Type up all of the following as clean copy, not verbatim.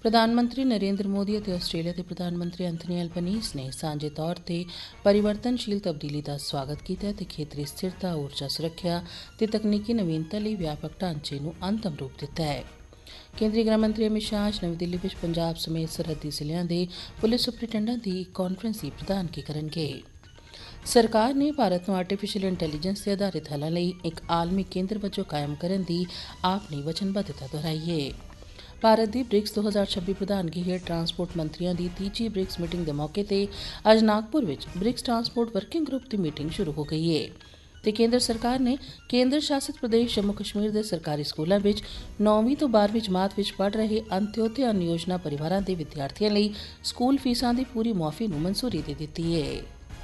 प्रधानमंत्री नरेंद्र मोदी ਅਤੇ ਆਸਟ੍ਰੇਲੀਆ ਦੇ ਪ੍ਰਧਾਨ ਮੰਤਰੀ ਐਂਥਨੀ ਐਲਬਨੀਜ਼ ਨੇ ਸਾਂਝੇ ਤੌਰ ਤੇ ਪਰਿਵਰਤਨਸ਼ੀਲ ਤਬਦੀਲੀ ਦਾ ਸਵਾਗਤ ਕੀਤਾ ਤੇ ਖੇਤਰੀ ਸਥਿਰਤਾ, ਊਰਜਾ ਸੁਰੱਖਿਆ ਤੇ ਤਕਨੀਕੀ ਨਵੀਨਤਾ ਲਈ ਵਿਆਪਕ ਢਾਂਚੇ ਨੂੰ ਅੰਤਮ ਰੂਪ ਦਿੱਤਾ ਹੈ। ਕੇਂਦਰੀ ਗ੍ਰਹਿ ਮੰਤਰੀ ਅਮਿਤ ਸ਼ਾਹ ਅੱਜ ਨਵੀਂ ਦਿੱਲੀ ਵਿੱਚ ਪੰਜਾਬ ਸਮੇਤ ਸਰਹੱਦੀ ਜ਼ਿਲ੍ਹਿਆਂ ਦੇ ਪੁਲਿਸ ਸੁਪਰਡੈਂਟਾਂ ਦੀ ਇੱਕ ਕਾਨਫਰੰਸ ਦੀ ਪ੍ਰਧਾਨਗੀ ਕਰਨਗੇ। ਸਰਕਾਰ ਨੇ ਭਾਰਤ ਨੂੰ ਆਰਟੀਫਿਸ਼ੀਅਲ ਇੰਟੈਲੀਜੈਂਸ ਤੇ ਆਧਾਰਿਤ ਹੱਲਾਂ ਲਈ ਇੱਕ ਆਲਮੀ ਕੇਂਦਰ ਵਜੋਂ ਕਾਇਮ ਕਰਨ ਦੀ ਆਪਣੀ ਵਚਨਬੱਧਤਾ ਦੁਹਰਾਈ ਹੈ। ਭਾਰਤ ਦੀ ਬ੍ਰਿਕਸ 2026 ਪ੍ਰਧਾਨਗੀ ਹੇਠ ਟਰਾਂਸਪੋਰਟ ਮੰਤਰੀਆਂ ਦੀ ਤੀਜੀ ਬ੍ਰਿਕਸ ਮੀਟਿੰਗ ਦੇ ਮੌਕੇ ਤੇ ਅੱਜ ਨਾਗਪੁਰ ਵਿੱਚ ਬ੍ਰਿਕਸ ਟਰਾਂਸਪੋਰਟ ਵਰਕਿੰਗ ਗਰੁੱਪ ਦੀ ਮੀਟਿੰਗ ਸ਼ੁਰੂ ਹੋ ਗਈ ਹੈ ਤੇ ਕੇਂਦਰ ਸਰਕਾਰ ਨੇ ਕੇਂਦਰ ਸ਼ਾਸਿਤ ਪ੍ਰਦੇਸ਼ ਜੰਮੂ ਕਸ਼ਮੀਰ ਦੇ ਸਰਕਾਰੀ ਸਕੂਲਾਂ ਵਿੱਚ 9ਵੀਂ ਤੋਂ 12ਵੀਂ ਜਮਾਤ ਵਿੱਚ ਪੜ੍ਹ ਰਹੇ ਅੰਤਯੋਦਯ ਅੰਨ ਯੋਜਨਾ ਪਰਿਵਾਰਾਂ ਦੇ ਵਿਦਿਆਰਥੀਆਂ ਲਈ ਸਕੂਲ ਫੀਸਾਂ ਦੀ ਪੂਰੀ ਮੁਆਫੀ ਨੂੰ ਮਨਜ਼ੂਰੀ ਦੇ ਦਿੱਤੀ ਹੈ।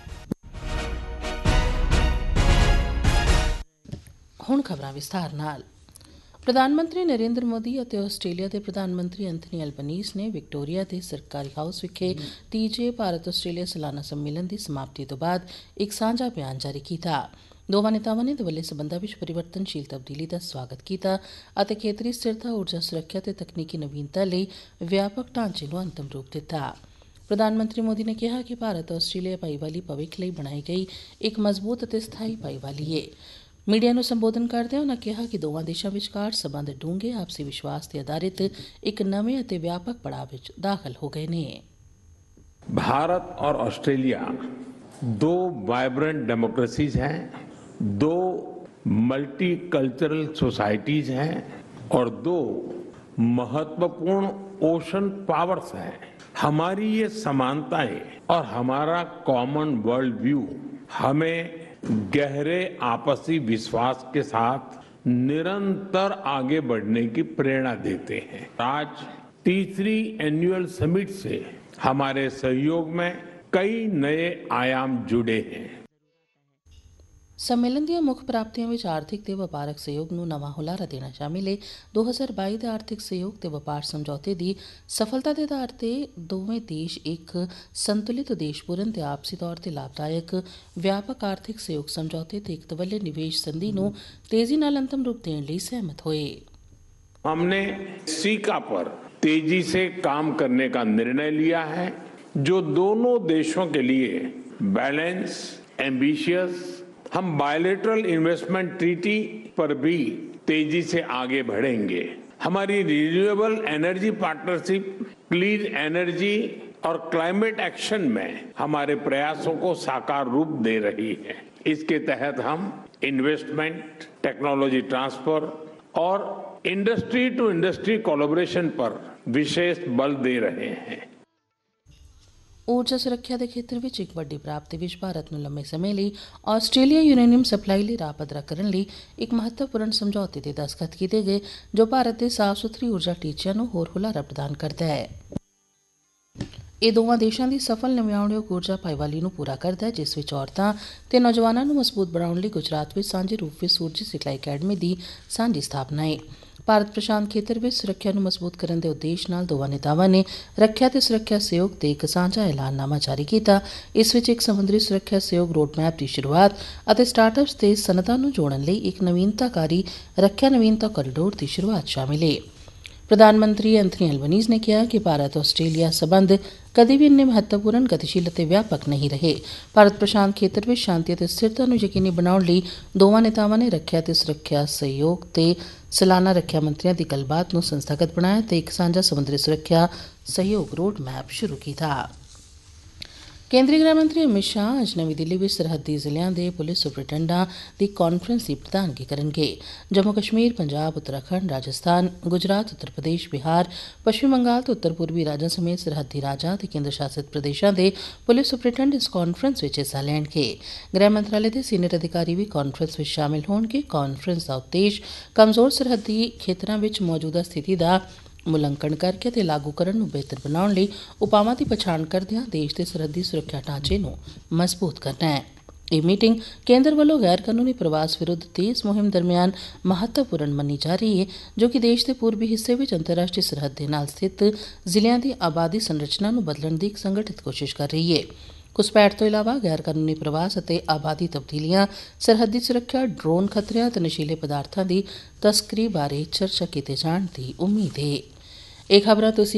ਹੁਣ ਖਬਰਾਂ ਵਿਸਥਾਰ ਨਾਲ। ਪ੍ਰਧਾਨ ਮੰਤਰੀ ਨਰਿੰਦਰ ਮੋਦੀ ਅਤੇ ਆਸਟ੍ਰੇਲੀਆ ਦੇ ਪ੍ਰਧਾਨ ਮੰਤਰੀ ਐਂਥਨੀ ਐਲਬਨੀਜ਼ ਨੇ ਵਿਕਟੋਰੀਆ ਦੇ ਸਰਕਾਰੀ ਹਾਊਸ ਵਿਖੇ ਤੀਜੇ ਭਾਰਤ ਆਸਟ੍ਰੇਲੀਆ ਸਾਲਾਨਾ ਸੰਮੇਲਨ ਦੀ ਸਮਾਪਤੀ ਤੋਂ ਬਾਅਦ ਇੱਕ ਸਾਂਝਾ ਬਿਆਨ ਜਾਰੀ ਕੀਤਾ। ਦੋਵਾਂ ਨੇਤਾਵਾਂ ਨੇ ਦੁਵੱਲੇ ਸਬੰਧਾਂ ਵਿੱਚ ਪਰਿਵਰਤਨਸ਼ੀਲ ਤਬਦੀਲੀ ਦਾ ਸਵਾਗਤ ਕੀਤਾ ਅਤੇ ਖੇਤਰੀ ਸਥਿਰਤਾ, ਊਰਜਾ ਸੁਰੱਖਿਆ ਤੇ ਤਕਨੀਕੀ ਨਵੀਨਤਾ ਲਈ ਵਿਆਪਕ ਢਾਂਚੇ ਨੂੰ ਅੰਤਮ ਰੂਪ ਦਿੱਤਾ। ਪ੍ਰਧਾਨ ਮੰਤਰੀ ਮੋਦੀ ਨੇ ਕਿਹਾ ਕਿ ਭਾਰਤ ਆਸਟ੍ਰੇਲੀਆ ਭਾਈਵਾਲੀ ਭਵਿੱਖ ਲਈ ਬਣਾਈ ਗਈ ਇੱਕ ਮਜ਼ਬੂਤ ਅਤੇ ਸਥਾਈ ਭਾਈਵਾਲੀ ਹੈ। ਮੀਡੀਆ ਨੂੰ ਸੰਬੋਧਨ ਕਰਦਿਆਂ ਉਨ੍ਹਾਂ ਕਿਹਾ ਕਿ ਦੋਵਾਂ ਦੇਸ਼ਾਂ ਵਿਚਕਾਰ ਸਬੰਧ ਡੂੰਘੇ ਆਪਸੀ ਵਿਸ਼ਵਾਸ ਤੇ ਆਧਾਰਿਤ ਇੱਕ ਨਵੇਂ ਅਤੇ ਵਿਆਪਕ ਪੜਾਅ ਵਿੱਚ ਦਾਖਲ ਹੋ ਗਏ ਨੇ। भारत और ऑस्ट्रेलिया दो वाइब्रेंट डेमोक्रेसीज हैं, दो मल्टीकल्चरल सोसाइटीज हैं और दो महत्वपूर्ण ओशन पावर्स हैं। हमारी ये समानताएं और हमारा कॉमन वर्ल्ड व्यू हमें गहरे आपसी विश्वास के साथ निरंतर आगे बढ़ने की प्रेरणा देते हैं। आज तीसरी एनुअल समिट से हमारे सहयोग में कई नए आयाम जुड़े हैं। ਸੰਮੇਲਨ ਦੀਆਂ ਮੁੱਖ ਪ੍ਰਾਪਤੀਆਂ ਵਿੱਚ ਆਰਥਿਕ ਤੇ ਵਪਾਰਕ ਸਹਿਯੋਗ ਨੂੰ ਨਵਾਂ ਹੁਲਾਰਾ ਦੇਣਾ ਸ਼ਾਮਿਲ ਹੈ। 2022 ਦੇ ਆਰਥਿਕ ਸਹਿਯੋਗ ਤੇ ਵਪਾਰ ਸਮਝੌਤੇ ਦੀ ਸਫਲਤਾ ਦੇ ਆਧਾਰ ਤੇ ਦੋਵੇਂ ਦੇਸ਼ ਇੱਕ ਸੰਤੁਲਿਤ ਉਦੇਸ਼ਪੂਰਨ ਤੇ ਆਪਸੀ ਤੌਰ ਤੇ ਲਾਭਦਾਇਕ ਵਿਆਪਕ ਆਰਥਿਕ ਸਹਿਯੋਗ ਸਮਝੌਤੇ ਤੇ ਇੱਕ ਤਵੱਲੇ ਨਿਵੇਸ਼ ਸੰਧੀ ਨੂੰ ਤੇਜ਼ੀ ਨਾਲ ਅੰਤਮ ਰੂਪ ਦੇਣ ਲਈ ਸਹਿਮਤ ਹੋਏ। हमने सीका पर तेजी से काम करने का निर्णय लिया है, जो दोनों देशों के लिए बैलेंस, एम्बिशियस। हम बायलैटरल इन्वेस्टमेंट ट्रीटी पर भी तेजी से आगे बढ़ेंगे। हमारी renewable energy partnership, clean energy और क्लाइमेट एक्शन में हमारे प्रयासों को साकार रूप दे रही है। इसके तहत हम इन्वेस्टमेंट, टेक्नोलॉजी ट्रांसफर और इंडस्ट्री टू इंडस्ट्री कोलैबोरेशन पर विशेष बल दे रहे हैं। ਊਰਜਾ ਸੁਰੱਖਿਆ ਦੇ ਖੇਤਰ ਵਿੱਚ ਇੱਕ ਵੱਡੀ ਪ੍ਰਾਪਤੀ ਵਿੱਚ ਭਾਰਤ ਨੂੰ ਲੰਮੇ ਸਮੇਂ ਲਈ ਆਸਟ੍ਰੇਲੀਆ ਯੂਰੇਨੀਅਮ ਸਪਲਾਈ ਲਈ ਰਾਹ ਪੱਧਰਾ ਕਰਨ ਲਈ ਇੱਕ ਮਹੱਤਵਪੂਰਨ ਸਮਝੌਤੇ ਤੇ ਦਸਤਖਤ ਕੀਤੇ ਗਏ, ਜੋ ਭਾਰਤ ਦੇ ਸਾਫ਼ ਸੁਥਰੀ ਊਰਜਾ ਟੀਚਿਆਂ ਨੂੰ ਹੋਰ ਹੁਲਾਰਾ ਪ੍ਰਦਾਨ ਕਰਦਾ ਹੈ। ਇਹ ਦੋਵਾਂ ਦੇਸ਼ਾਂ ਦੀ ਸਫਲ ਨਵਿਆਉਣਯੋਗ ਊਰਜਾ ਭਾਈਵਾਲੀ ਨੂੰ ਪੂਰਾ ਕਰਦਾ ਹੈ, ਜਿਸ ਵਿੱਚ ਔਰਤਾਂ ਤੇ ਨੌਜਵਾਨਾਂ ਨੂੰ ਮਜ਼ਬੂਤ ਬਣਾਉਣ ਲਈ ਗੁਜਰਾਤ ਵਿੱਚ ਸਾਂਝੇ ਰੂਪ ਵਿੱਚ ਸੂਰਜੀ ਸਿਖਲਾਈ ਅਕੈਡਮੀ ਦੀ ਸਾਂਝੀ ਸਥਾਪਨਾ ਹੈ। ਭਾਰਤ ਪ੍ਰਸ਼ਾਂਤ ਖੇਤਰ ਵਿੱਚ ਸੁਰੱਖਿਆ ਨੂੰ ਮਜ਼ਬੂਤ ਕਰਨ ਦੇ ਉਦੇਸ਼ ਨਾਲ ਦੋਵਾਂ ਨੇਤਾਵਾਂ ਨੇ ਰੱਖਿਆ ਤੇ ਸੁਰੱਖਿਆ ਸਹਿਯੋਗ ਤੇ ਇੱਕ ਸਾਂਝਾ ਐਲਾਨਨਾਮਾ ਜਾਰੀ ਕੀਤਾ। ਇਸ ਵਿੱਚ ਇੱਕ ਸਮੁੰਦਰੀ ਸੁਰੱਖਿਆ ਸਹਿਯੋਗ ਰੋਡਮੈਪ ਦੀ ਸ਼ੁਰੂਆਤ ਅਤੇ ਸਟਾਰਟਅਪਸ ਤੇ ਸਨਅਤਾਂ ਨੂੰ ਜੋੜਨ ਲਈ ਇੱਕ ਨਵੀਨਤਾਕਾਰੀ ਰੱਖਿਆ ਨਵੀਨਤਾ ਕੋਰੀਡੋਰ ਦੀ ਸ਼ੁਰੂਆਤ ਸ਼ਾਮਿਲ ਹੈ। ਪ੍ਰਧਾਨ ਮੰਤਰੀ ਐਂਥਨੀ ਐਲਬਨੀਜ਼ ਨੇ ਕਿਹਾ ਕਿ ਭਾਰਤ ਆਸਟ੍ਰੇਲੀਆ ਸਬੰਧ ਕਦੇ ਵੀ ਇੰਨੇ ਮਹੱਤਵਪੂਰਨ, ਗਤੀਸ਼ੀਲ ਅਤੇ ਵਿਆਪਕ ਨਹੀਂ ਰਹੇ। ਭਾਰਤ ਪ੍ਰਸ਼ਾਂਤ ਖੇਤਰ ਵਿੱਚ ਸ਼ਾਂਤੀ ਅਤੇ ਸਥਿਰਤਾ ਨੂੰ ਯਕੀਨੀ ਬਣਾਉਣ ਲਈ ਦੋਵਾਂ ਨੇਤਾਵਾਂ ਨੇ ਰੱਖਿਆ ਤੇ ਸੁਰੱਖਿਆ ਸਹਿਯੋਗ ਤੇ ਸਾਲਾਨਾ ਰੱਖਿਆ ਮੰਤਰੀਆਂ ਦੀ ਗੱਲਬਾਤ ਨੂੰ ਸੰਸਥਾਗਤ ਬਣਾਇਆ ਤੇ ਇੱਕ ਸਾਂਝਾ ਸਮੁੰਦਰੀ ਸੁਰੱਖਿਆ ਸਹਿਯੋਗ ਰੋਡ ਮੈਪ ਸ਼ੁਰੂ ਕੀਤਾ। ਕੇਂਦਰੀ ਗ੍ਰਹਿ ਮੰਤਰੀ ਅਮਿਤ ਸ਼ਾਹ ਅੱਜ ਨਵੀਂ ਦਿੱਲੀ ਵਿੱਚ ਸਰਹੱਦੀ ਜ਼ਿਲ੍ਹਿਆਂ ਦੇ ਪੁਲਿਸ ਸੁਪਰਡੈਂਟਾਂ ਦੀ ਕਾਨਫਰੰਸ ਦੀ ਪ੍ਰਧਾਨਗੀ ਕਰਨਗੇ। ਜੰਮੂ ਕਸ਼ਮੀਰ, ਪੰਜਾਬ, ਉੱਤਰਾਖੰਡ, ਰਾਜਸਥਾਨ, ਗੁਜਰਾਤ, ਉੱਤਰ ਪ੍ਰਦੇਸ਼, ਬਿਹਾਰ, ਪੱਛਮੀ ਬੰਗਾਲ ਤੇ ਉੱਤਰ ਪੂਰਬੀ ਰਾਜਾਂ ਸਮੇਤ ਸਰਹੱਦੀ ਰਾਜਾਂ ਅਤੇ ਕੇਂਦਰ ਸ਼ਾਸਿਤ ਪ੍ਰਦੇਸ਼ਾਂ ਦੇ ਪੁਲਿਸ ਸੁਪਰਡੈਂਟ ਇਸ ਕਾਨਫਰੰਸ ਵਿੱਚ ਹਿੱਸਾ ਲੈਣਗੇ। ਗ੍ਰਹਿ ਮੰਤਰਾਲੇ ਦੇ ਸੀਨੀਅਰ ਅਧਿਕਾਰੀ ਵੀ ਕਾਨਫਰੰਸ ਵਿੱਚ ਸ਼ਾਮਿਲ ਹੋਣਗੇ। ਕਾਨਫਰੰਸ ਦਾ ਉਦੇਸ਼ ਕਮਜ਼ੋਰ ਸਰਹੱਦੀ ਖੇਤਰਾਂ ਵਿੱਚ ਮੌਜੂਦਾ ਸਥਿਤੀ ਦਾ ਮੁਲਾਂਕਣ ਕਰਕੇ ਅਤੇ ਲਾਗੂ ਕਰਨ ਨੂੰ ਬਿਹਤਰ ਬਣਾਉਣ ਲਈ ਉਪਾਵਾਂ ਦੀ ਪਛਾਣ ਕਰਦਿਆਂ ਦੇਸ਼ ਦੇ ਸਰਹੱਦੀ ਸੁਰੱਖਿਆ ਢਾਂਚੇ ਨੂੰ ਮਜ਼ਬੂਤ ਕਰਨਾ ਹੈ। ਇਹ ਮੀਟਿੰਗ ਕੇਂਦਰ ਵੱਲੋਂ ਗੈਰ ਕਾਨੂੰਨੀ ਪ੍ਰਵਾਸ ਵਿਰੁੱਧ ਤੇਜ਼ ਮੁਹਿੰਮ ਦਰਮਿਆਨ ਮਹੱਤਵਪੂਰਨ ਮੰਨੀ ਜਾ ਰਹੀ ਹੈ, ਜੋ ਕਿ ਦੇਸ਼ ਦੇ ਪੂਰਬੀ ਹਿੱਸੇ ਵਿੱਚ ਅੰਤਰਰਾਸ਼ਟਰੀ ਸਰਹੱਦ ਦੇ ਨਾਲ ਸਥਿਤ ਜ਼ਿਲ੍ਹਿਆਂ ਦੀ ਆਬਾਦੀ ਸੰਰਚਨਾ ਨੂੰ ਬਦਲਣ ਦੀ ਇੱਕ ਸੰਗਠਿਤ ਕੋਸ਼ਿਸ਼ ਕਰ ਰਹੀ ਹੈ। ਘੁਸਪੈਠ ਤੋਂ ਇਲਾਵਾ ਗੈਰ ਕਾਨੂੰਨੀ ਪ੍ਰਵਾਸ ਅਤੇ ਆਬਾਦੀ ਤਬਦੀਲੀਆਂ, ਸਰਹੱਦੀ ਸੁਰੱਖਿਆ, ਡਰੋਨ ਖਤਰਿਆਂ ਅਤੇ ਨਸ਼ੀਲੇ ਪਦਾਰਥਾਂ ਦੀ ਤਸਕਰੀ ਬਾਰੇ ਚਰਚਾ ਕੀਤੇ ਜਾਣ ਦੀ ਉਮੀਦ ਹੈ। ਇਹ ਖਬਰਾਂ ਤੁਸੀਂ